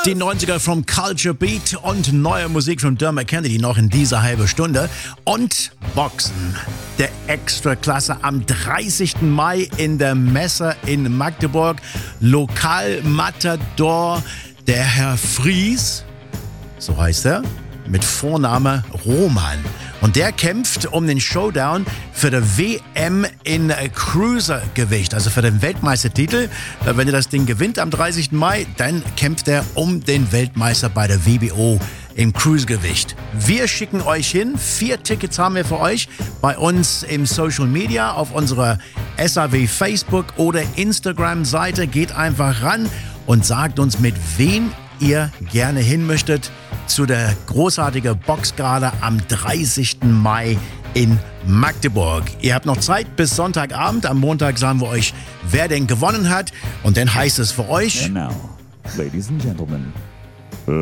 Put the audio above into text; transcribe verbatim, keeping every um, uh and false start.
Die neunziger vom Culture Beat und neue Musik von Dermot Kennedy noch in dieser halben Stunde. Und Boxen, der Extraklasse am dreißigsten Mai in der Messe in Magdeburg. Lokalmatador, der Herr Fries, so heißt er, mit Vorname Roman. Und der kämpft um den Showdown für die W M in Cruisergewicht, also für den Weltmeistertitel. Wenn er das Ding gewinnt am dreißigsten Mai, dann kämpft er um den Weltmeister bei der W B O im Cruisergewicht. Wir schicken euch hin. Vier Tickets haben wir für euch bei uns im Social Media, auf unserer S A W Facebook oder Instagram-Seite. Geht einfach ran und sagt uns, mit wem ihr gerne hin möchtet zu der großartigen Boxgala am dreißigsten Mai in Magdeburg. Ihr habt noch Zeit bis Sonntagabend. Am Montag sagen wir euch, wer denn gewonnen hat. Und dann heißt es für euch... And now, ladies and gentlemen,